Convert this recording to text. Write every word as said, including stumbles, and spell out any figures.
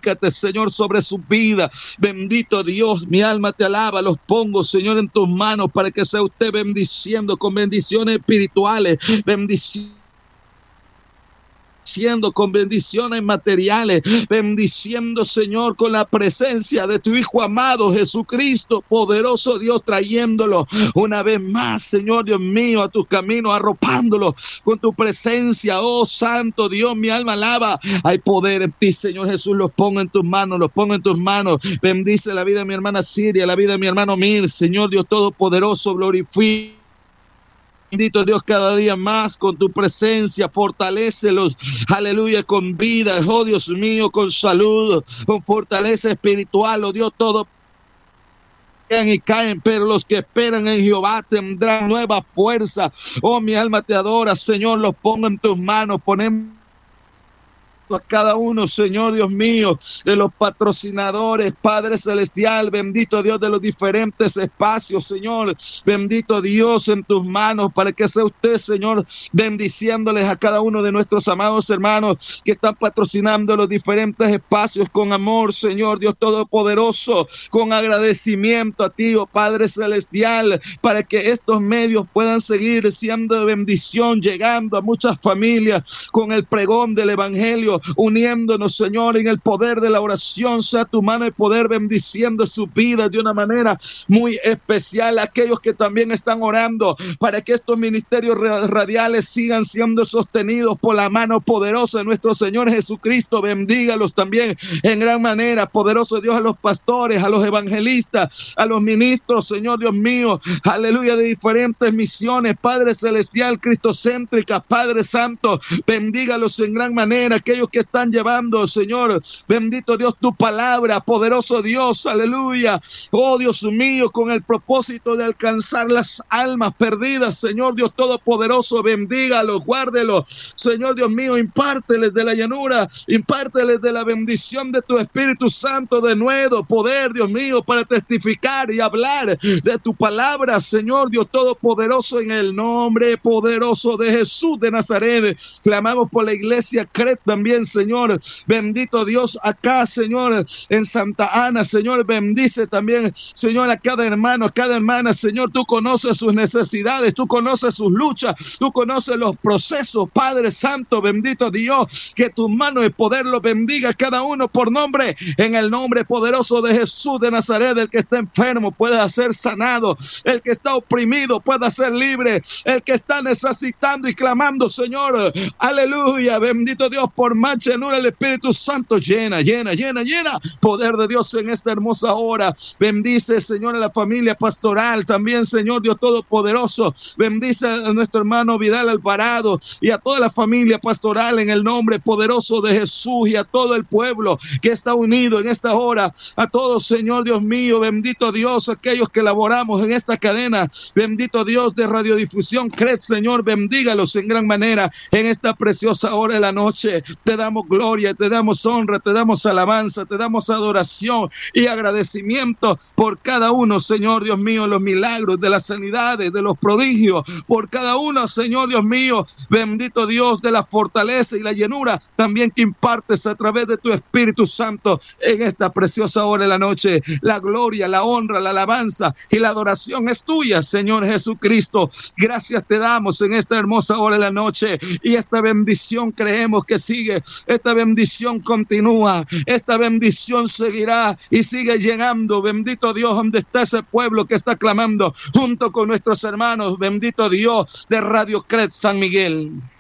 glorifícate, Señor, sobre su vida. Bendito Dios, mi alma te alaba, los pongo, Señor, en tus manos para que sea usted bendiciendo con bendiciones espirituales, bendiciones Bendiciendo con bendiciones materiales, bendiciendo, Señor, con la presencia de tu Hijo amado Jesucristo, poderoso Dios, trayéndolo una vez más, Señor Dios mío, a tus caminos, arropándolo con tu presencia. Oh Santo Dios, mi alma alaba. Hay poder en ti, Señor Jesús. Los pongo en tus manos, los pongo en tus manos. Bendice la vida de mi hermana Siria, la vida de mi hermano Mir, Señor Dios Todopoderoso, glorifica. Bendito Dios, cada día más con tu presencia, fortalécelos, aleluya, con vida, oh Dios mío, con salud, con fortaleza espiritual, oh Dios, todo caen y caen, pero los que esperan en Jehová tendrán nueva fuerza. Oh, mi alma te adora, Señor, los pongo en tus manos, ponemos a cada uno, Señor Dios mío, de los patrocinadores, Padre Celestial, bendito Dios, de los diferentes espacios, Señor, bendito Dios, en tus manos, para que sea usted, Señor, bendiciéndoles a cada uno de nuestros amados hermanos que están patrocinando los diferentes espacios con amor, Señor Dios Todopoderoso, con agradecimiento a ti, oh Padre Celestial, para que estos medios puedan seguir siendo de bendición, llegando a muchas familias con el pregón del Evangelio, uniéndonos, Señor, en el poder de la oración. Sea tu mano de poder bendiciendo su vida de una manera muy especial. Aquellos que también están orando para que estos ministerios radiales sigan siendo sostenidos por la mano poderosa de nuestro Señor Jesucristo, bendígalos también en gran manera. Poderoso Dios, a los pastores, a los evangelistas, a los ministros, Señor Dios mío, aleluya, de diferentes misiones, Padre Celestial, cristocéntrica, Padre Santo, bendígalos en gran manera. Aquellos que están llevando, Señor, bendito Dios, tu palabra, poderoso Dios, aleluya, oh Dios mío, con el propósito de alcanzar las almas perdidas, Señor Dios Todopoderoso, bendígalos, guárdelos, Señor Dios mío, impárteles de la llanura, impárteles de la bendición de tu Espíritu Santo, de nuevo poder, Dios mío, para testificar y hablar de tu palabra, Señor Dios Todopoderoso, en el nombre poderoso de Jesús de Nazaret. Clamamos por la iglesia Cret también, Señor, bendito Dios, acá, Señor, en Santa Ana, Señor, bendice también, Señor, a cada hermano, a cada hermana, Señor, tú conoces sus necesidades, tú conoces sus luchas, tú conoces los procesos, Padre Santo, bendito Dios, que tu mano de poder lo bendiga a cada uno por nombre, en el nombre poderoso de Jesús de Nazaret. El que está enfermo pueda ser sanado, el que está oprimido pueda ser libre, el que está necesitando y clamando, Señor, aleluya, bendito Dios, por más llenura el Espíritu Santo, llena, llena, llena, llena, poder de Dios en esta hermosa hora. Bendice, Señor, a la familia pastoral también, Señor Dios Todopoderoso, bendice a nuestro hermano Vidal Alvarado y a toda la familia pastoral en el nombre poderoso de Jesús, y a todo el pueblo que está unido en esta hora, a todos, Señor Dios mío, bendito Dios, aquellos que laboramos en esta cadena, bendito Dios de radiodifusión Cret, Señor, bendígalos en gran manera en esta preciosa hora de la noche. Te damos gloria, te damos honra, te damos alabanza, te damos adoración y agradecimiento por cada uno, Señor Dios mío, los milagros, de las sanidades, de los prodigios, por cada uno, Señor Dios mío, bendito Dios, de la fortaleza y la llenura también que impartes a través de tu Espíritu Santo en esta preciosa hora de la noche. La gloria, la honra, la alabanza y la adoración es tuya, Señor Jesucristo. Gracias te damos en esta hermosa hora de la noche, y esta bendición creemos que sigue. Esta bendición continúa, esta bendición seguirá y sigue llegando. Bendito Dios, donde está ese pueblo que está clamando junto con nuestros hermanos, bendito Dios de Radio Cret San Miguel.